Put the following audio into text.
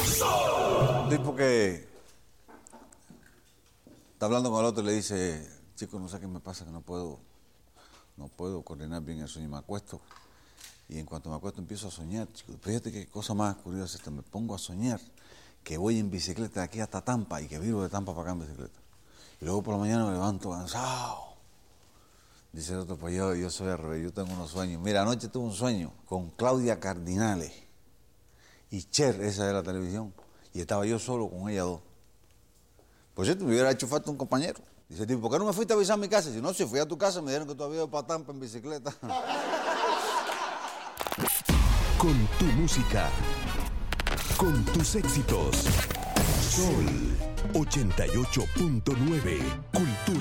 Un tipo que está hablando con el otro y le dice, chico, no sé qué me pasa, que no puedo coordinar bien el sueño. Me acuesto y en cuanto me acuesto empiezo a soñar, chico. Fíjate qué cosa más curiosa esta. Me pongo a soñar que voy en bicicleta de aquí hasta Tampa y que viro de Tampa para acá en bicicleta. Y luego por la mañana me levanto cansado. Dice el otro, pues yo soy al revés, yo tengo unos sueños. Mira, anoche tuve un sueño con Claudia Cardinale y Cher, esa de la televisión, y estaba yo solo con ella dos. Por cierto, me hubiera hecho falta un compañero. Dice el tipo, ¿por qué no me fuiste a avisar a mi casa? Si no, si fui a tu casa me dijeron que tú habías ido para Tampa en bicicleta. Con tu música, con tus éxitos. Sol 88.9, Cultura.